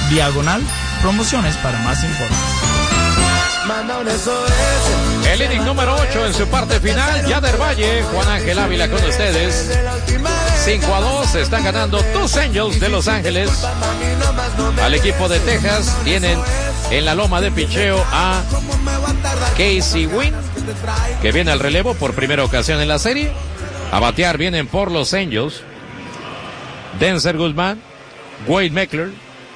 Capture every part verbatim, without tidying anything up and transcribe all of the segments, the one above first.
diagonal promociones para más informes. El inning número ocho en su parte final. Yader Valle, Juan Ángel Ávila con ustedes. cinco a dos están ganando tus Angels de Los Ángeles al equipo de Texas. Tienen en la loma de picheo a Casey Wynn, que viene al relevo por primera ocasión en la serie. A batear vienen por los Angels Denzer Guzmán, Wade Meckler,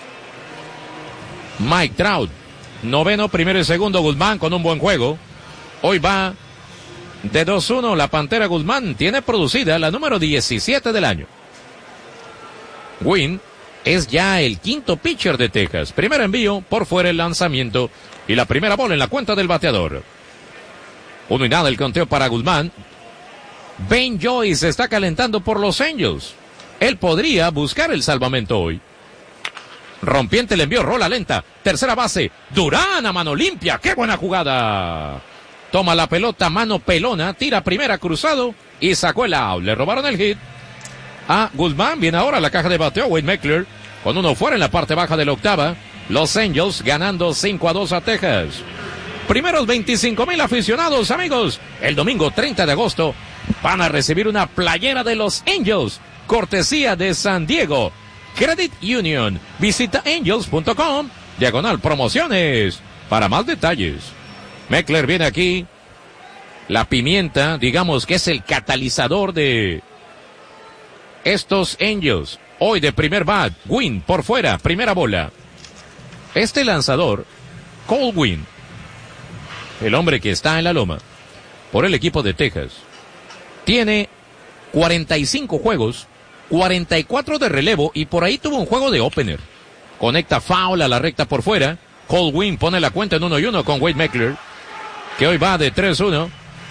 Mike Trout. Noveno, primero y segundo Guzmán con un buen juego. Hoy va de dos uno. La Pantera Guzmán tiene producida la número diecisiete del año. Wynn es ya el quinto pitcher de Texas. Primer envío, por fuera el lanzamiento y la primera bola en la cuenta del bateador. Uno y nada el conteo para Guzmán. Ben Joyce se está calentando por los Angels. Él podría buscar el salvamento hoy. Rompiente le envió, rola lenta, tercera base, Durán a mano limpia, qué buena jugada. Toma la pelota, mano pelona, tira primera cruzado y sacó el out. Le robaron el hit a Guzmán. Viene ahora la caja de bateo, Wade Meckler, con uno fuera en la parte baja de la octava. Los Angels ganando cinco a dos a Texas. Primeros veinticinco mil aficionados, amigos. El domingo treinta de agosto van a recibir una playera de los Angels, cortesía de San Diego Credit Union. Visita angels punto com, diagonal promociones, para más detalles. Meckler viene aquí. La pimienta, digamos que es el catalizador de estos Angels. Hoy de primer bat, Wynn por fuera, primera bola. Este lanzador, Cole Wynn, el hombre que está en la loma por el equipo de Texas, tiene cuarenta y cinco juegos, cuarenta y cuatro de relevo y por ahí tuvo un juego de opener. Conecta foul a la recta por fuera. Cole Wynn pone la cuenta en uno y uno con Wade Meckler, que hoy va de tres uno.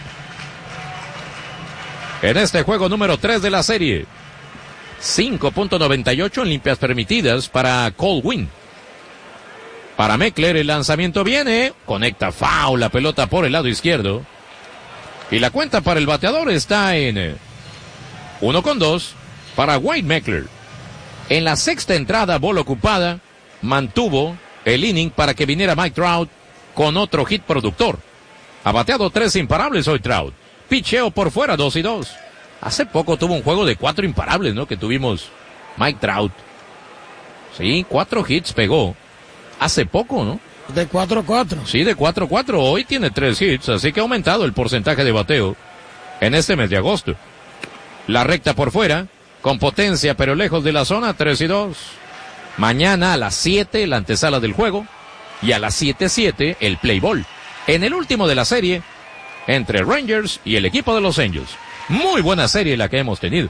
En este juego número tres de la serie. cinco punto noventa y ocho en limpias permitidas para Cole Wynn. Para Meckler el lanzamiento viene. Conecta foul, la pelota por el lado izquierdo. Y la cuenta para el bateador está en uno con dos. Para Wade Meckler. En la sexta entrada, bola ocupada, mantuvo el inning para que viniera Mike Trout con otro hit productor. Ha bateado tres imparables hoy Trout. Picheo por fuera, dos y dos. Hace poco tuvo un juego de cuatro imparables, ¿no? Que tuvimos Mike Trout. Sí, cuatro hits pegó. Hace poco, ¿no? De cuatro a cuatro. Sí, de cuatro a cuatro. Hoy tiene tres hits, así que ha aumentado el porcentaje de bateo en este mes de agosto. La recta por fuera. Con potencia, pero lejos de la zona, tres y dos. Mañana a las siete, la antesala del juego. Y a las siete siete, el play ball. En el último de la serie, entre Rangers y el equipo de los Angels. Muy buena serie la que hemos tenido.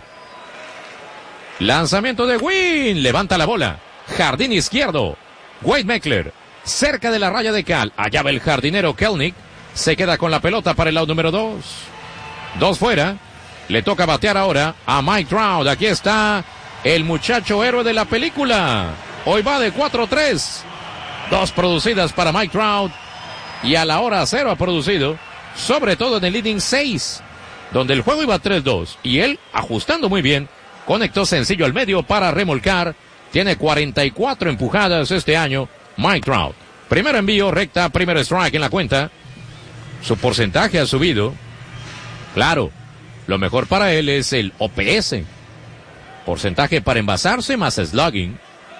Lanzamiento de Wynn. Levanta la bola. Jardín izquierdo. Wade Meckler. Cerca de la raya de cal. Allá va el jardinero Kelnick. Se queda con la pelota para el lado número dos. Dos fuera. Le toca batear ahora a Mike Trout. Aquí está el muchacho héroe de la película. Hoy va de cuatro tres. Dos producidas para Mike Trout. Y a la hora cero ha producido. Sobre todo en el inning seis. Donde el juego iba tres dos. Y él, ajustando muy bien, conectó sencillo al medio para remolcar. Tiene cuarenta y cuatro empujadas este año Mike Trout. Primer envío, recta, primer strike en la cuenta. Su porcentaje ha subido. Claro. Lo mejor para él es el O P S. Porcentaje para envasarse más slugging.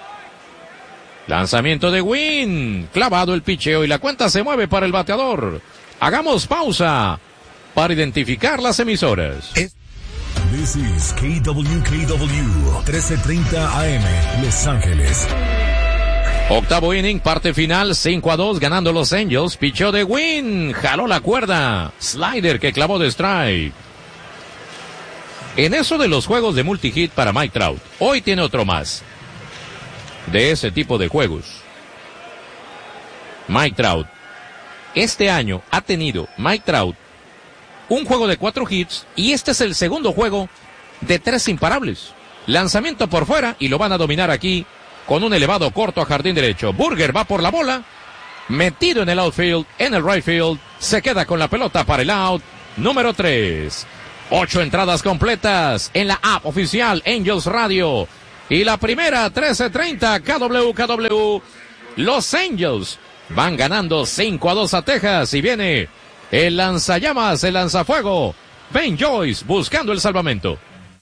Lanzamiento de Wynn. Clavado el picheo y la cuenta se mueve para el bateador. Hagamos pausa para identificar las emisoras. This is K W K W trece treinta A M Los Ángeles. Octavo inning, parte final, cinco a dos, ganando los Angels. Picheo de Wynn. Jaló la cuerda. Slider que clavó de strike. En eso de los juegos de multihit para Mike Trout, hoy tiene otro más. De ese tipo de juegos. Mike Trout. Este año ha tenido Mike Trout un juego de cuatro hits y este es el segundo juego de tres imparables. Lanzamiento por fuera y lo van a dominar aquí con un elevado corto a jardín derecho. Burger va por la bola. Metido en el outfield, en el right field. Se queda con la pelota para el out número tres. Ocho entradas completas en la app oficial Angels Radio. Y la primera, trece treinta, K W K W. Los Angels van ganando cinco a dos a Texas. Y viene el lanzallamas, el lanzafuego. Ben Joyce buscando el salvamento.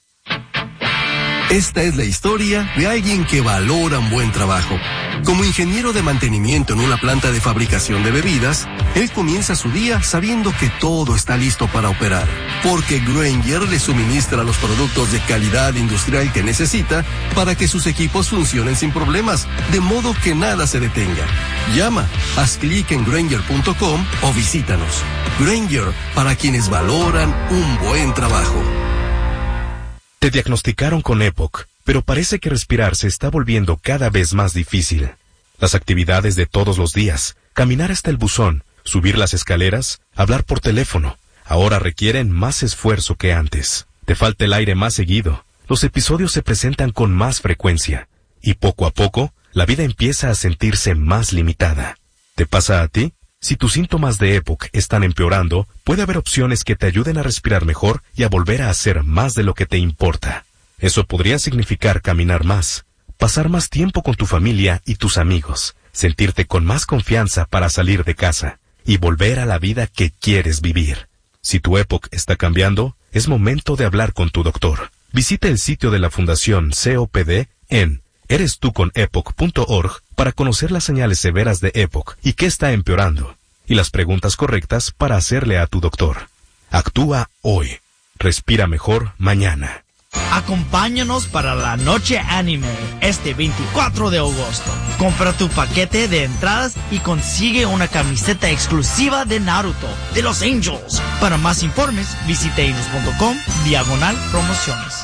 Esta es la historia de alguien que valora un buen trabajo. Como ingeniero de mantenimiento en una planta de fabricación de bebidas, él comienza su día sabiendo que todo está listo para operar, porque Grainger le suministra los productos de calidad industrial que necesita para que sus equipos funcionen sin problemas, de modo que nada se detenga. Llama, haz clic en Grainger punto com o visítanos. Grainger, para quienes valoran un buen trabajo. Te diagnosticaron con EPOC, pero parece que respirar se está volviendo cada vez más difícil. Las actividades de todos los días, caminar hasta el buzón, subir las escaleras, hablar por teléfono, ahora requieren más esfuerzo que antes. Te falta el aire más seguido, los episodios se presentan con más frecuencia, y poco a poco, la vida empieza a sentirse más limitada. ¿Te pasa a ti? Si tus síntomas de EPOC están empeorando, puede haber opciones que te ayuden a respirar mejor y a volver a hacer más de lo que te importa. Eso podría significar caminar más, pasar más tiempo con tu familia y tus amigos, sentirte con más confianza para salir de casa y volver a la vida que quieres vivir. Si tu EPOC está cambiando, es momento de hablar con tu doctor. Visita el sitio de la Fundación C O P D en eres tú con epoc punto org para conocer las señales severas de EPOC y qué está empeorando, y las preguntas correctas para hacerle a tu doctor. Actúa hoy. Respira mejor mañana. Acompáñanos para la noche anime este veinticuatro de agosto. Compra tu paquete de entradas y consigue una camiseta exclusiva de Naruto de los Angels. Para más informes, visite inos punto com diagonal promociones.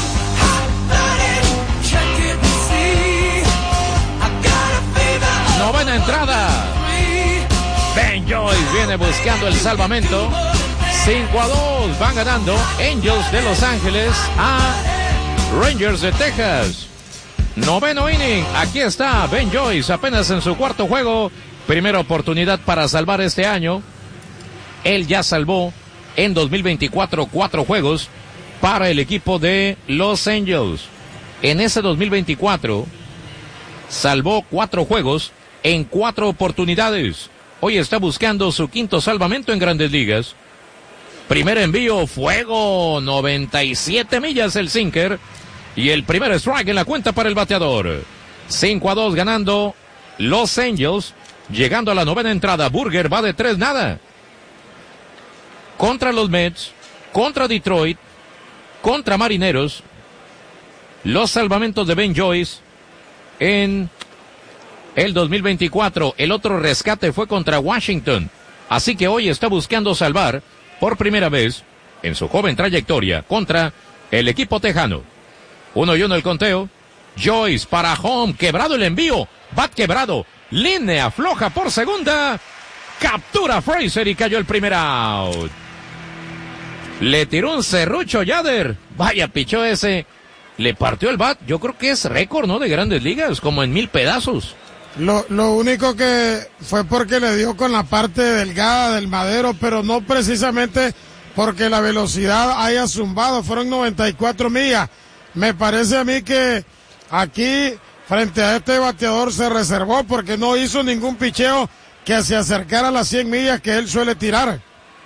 Novena entrada. Ben Joyce viene buscando el salvamento. cinco a dos van ganando Angels de Los Ángeles a Rangers de Texas. Noveno inning, aquí está Ben Joyce apenas en su cuarto juego. Primera oportunidad para salvar este año. Él ya salvó en dos mil veinticuatro cuatro juegos para el equipo de Los Angels. En ese dos mil veinticuatro salvó cuatro juegos en cuatro oportunidades. Hoy está buscando su quinto salvamento en Grandes Ligas. Primer envío, fuego, noventa y siete millas el sinker. Y el primer strike en la cuenta para el bateador. cinco a dos ganando Los Angels. Llegando a la novena entrada, Burger va de tres nada. Contra los Mets, contra Detroit, contra Marineros. Los salvamentos de Ben Joyce en el dos mil veinticuatro. El otro rescate fue contra Washington. Así que hoy está buscando salvar por primera vez en su joven trayectoria contra el equipo tejano. Uno y uno el conteo. Joyce para home, quebrado el envío, bat quebrado, línea floja por segunda, captura Fraser y cayó el primer out. Le tiró un serrucho Yader, vaya pichó ese, le partió el bat. Yo creo que es récord, ¿no?, de Grandes Ligas, como en mil pedazos. Lo, lo único que fue porque le dio con la parte delgada del madero, pero no precisamente porque la velocidad haya zumbado, fueron noventa y cuatro millas. Me parece a mí que aquí, frente a este bateador, se reservó porque no hizo ningún picheo que se acercara a las cien millas que él suele tirar.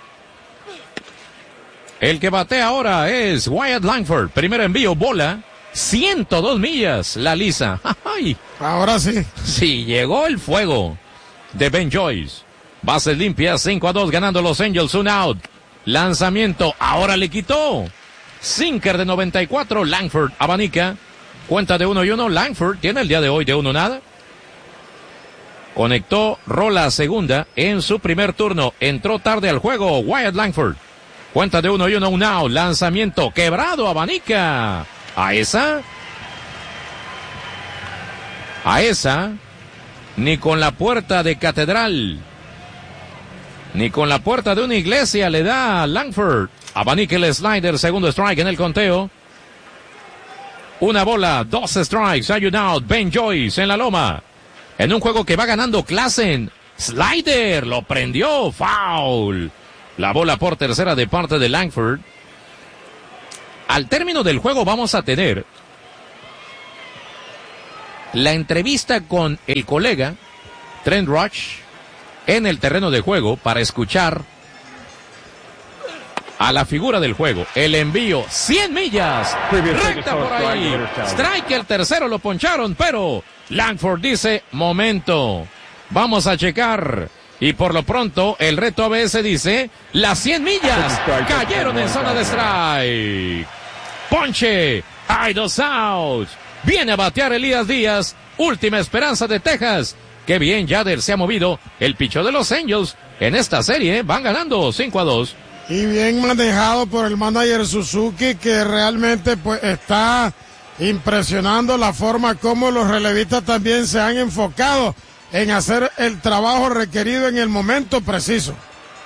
El que batea ahora es Wyatt Langford. Primer envío, bola, ciento dos millas, la lisa. ¡Ay! Ahora sí. Sí, llegó el fuego de Ben Joyce. Bases limpias, cinco a dos ganando Los Angels, un out. Lanzamiento, ahora le quitó. Sinker de noventa y cuatro, Langford abanica. Cuenta de uno y uno, Langford tiene el día de hoy de uno nada. Conectó rola segunda en su primer turno. Entró tarde al juego Wyatt Langford. Cuenta de uno y uno, un out. Lanzamiento quebrado, abanica. A esa. A esa. Ni con la puerta de catedral. Ni con la puerta de una iglesia le da a Langford. Abanica el slider, segundo strike en el conteo. Una bola, dos strikes, hay un out. Ben Joyce en la loma. En un juego que va ganando Klassen. Slider, lo prendió, foul. La bola por tercera de parte de Langford. Al término del juego vamos a tener la entrevista con el colega Trent Rush en el terreno de juego para escuchar a la figura del juego. El envío, cien millas, recta por ahí. Strike, el tercero lo poncharon, pero Langford dice, momento, vamos a checar. Y por lo pronto, el reto A B S dice, las cien millas cayeron en zona de strike. Ponche, hay dos outs. Viene a batear Elías Díaz, última esperanza de Texas. Qué bien, Yader se ha movido. El pichó de los Angels en esta serie, van ganando cinco a dos. Y bien manejado por el manager Suzuki, que realmente pues está impresionando la forma como los relevistas también se han enfocado en hacer el trabajo requerido en el momento preciso.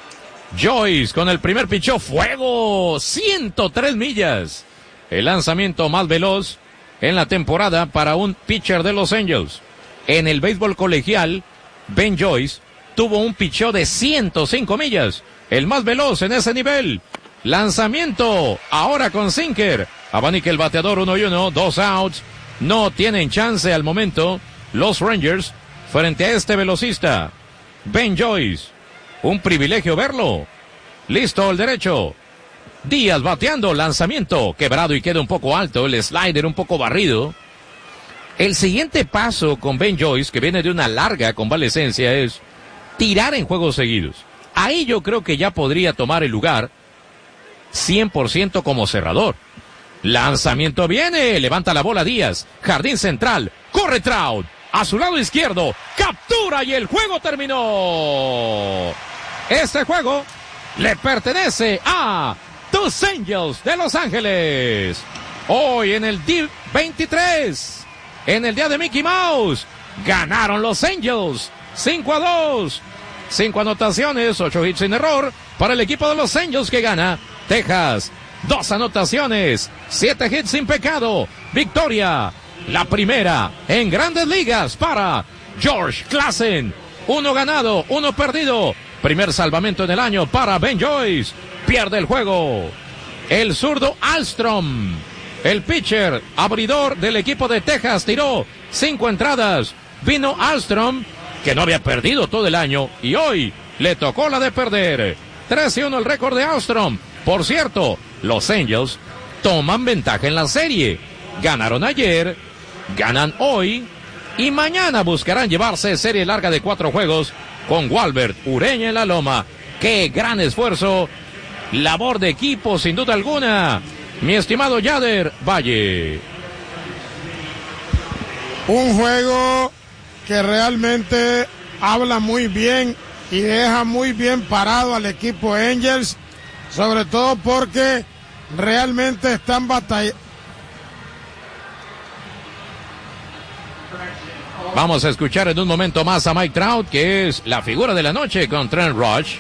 Joyce con el primer pichó, fuego, ciento tres millas. El lanzamiento más veloz en la temporada para un pitcher de los Angels. En el béisbol colegial, Ben Joyce tuvo un picheo de ciento cinco millas. El más veloz en ese nivel. Lanzamiento, ahora con sinker. Abanica el bateador, uno y uno, dos outs. No tienen chance al momento los Rangers frente a este velocista. Ben Joyce, un privilegio verlo. Listo el derecho. Díaz bateando, lanzamiento quebrado y queda un poco alto. El slider un poco barrido. El siguiente paso con Ben Joyce, que viene de una larga convalecencia, es tirar en juegos seguidos. Ahí yo creo que ya podría tomar el lugar cien por ciento como cerrador. Lanzamiento viene, levanta la bola Díaz, jardín central, corre Trout, a su lado izquierdo, captura y el juego terminó. Este juego le pertenece a tus Angels de Los Ángeles. Hoy en el D veintitrés, en el día de Mickey Mouse, ganaron los Angels cinco a dos. Cinco anotaciones, ocho hits sin error para el equipo de los Angels que gana. Texas, dos anotaciones, siete hits sin pecado. Victoria, la primera en Grandes Ligas para George Classen. Uno ganado, uno perdido. Primer salvamento en el año para Ben Joyce. Pierde el juego el zurdo Alstrom. El pitcher abridor del equipo de Texas tiró cinco entradas. Vino Alstrom, que no había perdido todo el año, y hoy le tocó la de perder. tres y uno el récord de Alstrom. Por cierto, los Angels toman ventaja en la serie. Ganaron ayer, ganan hoy, y mañana buscarán llevarse serie larga de cuatro juegos con Walbert Ureña en la loma. ¡Qué gran esfuerzo! Labor de equipo, sin duda alguna. Mi estimado Yader Valle. Un juego que realmente habla muy bien y deja muy bien parado al equipo Angels, sobre todo porque realmente están batallando. Vamos a escuchar en un momento más a Mike Trout, que es la figura de la noche con Trent Rush.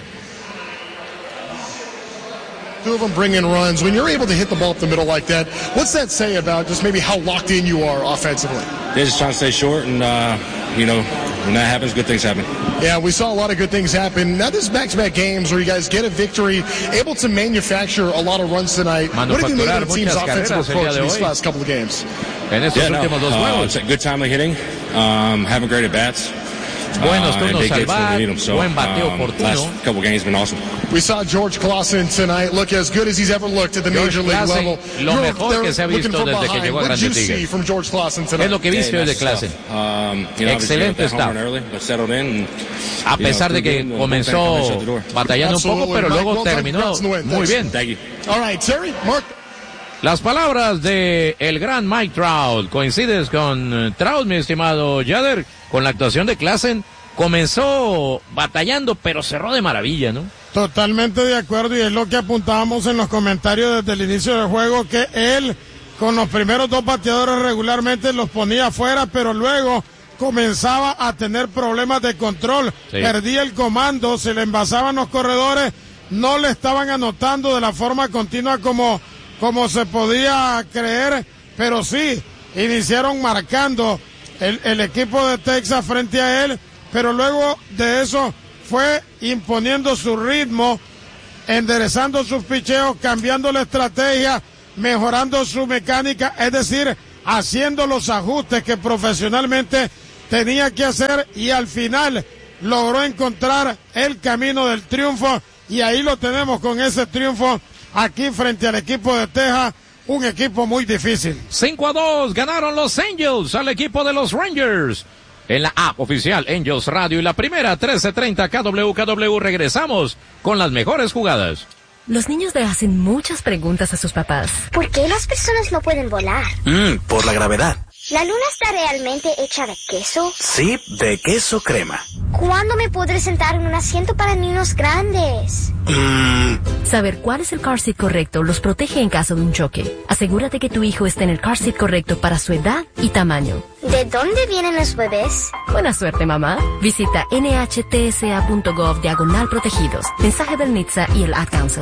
Two of them bring in runs. When you're able to hit the ball up the middle like that, what's that say about just maybe how locked in you are offensively? They're just trying to stay short, and, uh, you know, when that happens, good things happen. Yeah, we saw a lot of good things happen. Now, this is back-to-back games where you guys get a victory, able to manufacture a lot of runs tonight. What have you made of the team's offensive approach in these last couple of games? En estos yeah, últimos no, dos uh, juegos. it's a good timely hitting, um, having great at-bats. Buenos uh, turnos al them, bat, so, buen bateo um, oportuno. Last couple games been awesome. We saw George Classen tonight look as good as he's ever looked at the George major league Classen, level. lo You're mejor que se ha visto desde behind. que llegó a What did you Grandes see Ligas. from George Classen tonight? Es lo que viste hoy de Classen. Um, you know, Excelente está. A pesar de que comenzó batallando un poco, pero luego terminó muy bien. All right, Terry, Mark. Las palabras de el gran Mike Trout. ¿Coincides con Trout, mi estimado Yader? Con la actuación de Classen. Comenzó batallando, pero cerró de maravilla, ¿no? Totalmente de acuerdo, y es lo que apuntábamos en los comentarios desde el inicio del juego, que él con los primeros dos bateadores regularmente los ponía afuera, pero luego comenzaba a tener problemas de control, sí. Perdía el comando, se le envasaban los corredores, no le estaban anotando de la forma continua como, como se podía creer, pero sí, iniciaron marcando el, el equipo de Texas frente a él, pero luego de eso fue imponiendo su ritmo, enderezando sus picheos, cambiando la estrategia, mejorando su mecánica, es decir, haciendo los ajustes que profesionalmente tenía que hacer y al final logró encontrar el camino del triunfo y ahí lo tenemos con ese triunfo aquí frente al equipo de Texas, un equipo muy difícil. cinco a dos ganaron los Angels al equipo de los Rangers. En la app oficial Angels Radio y la primera trece treinta K W K W regresamos con las mejores jugadas. Los niños le hacen muchas preguntas a sus papás. ¿Por qué las personas no pueden volar? Mm, por la gravedad. ¿La luna está realmente hecha de queso? Sí, de queso crema. ¿Cuándo me podré sentar en un asiento para niños grandes? Mm. Saber cuál es el car seat correcto los protege en caso de un choque. Asegúrate que tu hijo esté en el car seat correcto para su edad y tamaño. ¿De dónde vienen los bebés? Buena suerte, mamá. Visita N H T S A punto gov diagonal protegidos. Mensaje del N H T S A y el Ad Council.